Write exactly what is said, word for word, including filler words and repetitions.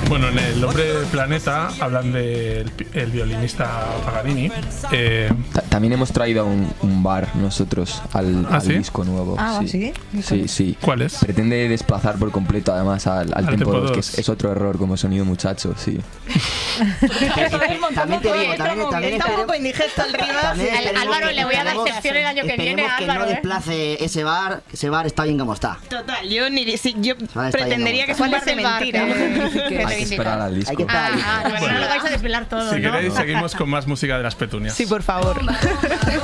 Bueno, en El Hombre Planeta hablan del el violinista Paganini. Eh, Ta- También hemos traído un, un bar nosotros al, ¿Ah, al sí? disco nuevo. Ah, sí. ¿sí? Sí, sí. ¿Cuál es? Pretende desplazar por completo además al, al, Al tempo tempo dos, que dos. es, es otro error como sonido muchacho, sí. También te digo, también, también Está un esperemos- poco indigesto el Rivas. también Al- esperemos Álvaro, que- le voy a dar esperemos- sección el año que viene, esperemos que Álvaro, no ¿eh? desplace ese bar, que ese bar está bien como está. Total, yo, ni, si, yo está pretendería bien, que es un ¿Cuál bar es de el bar mentira. que- que Hay que esperar al disco. Hay que estar ahí. Ah, ah, bueno, no lo vais a desvelar todo, Si ¿no? queréis, seguimos con más música de las Petunias. Sí, por favor.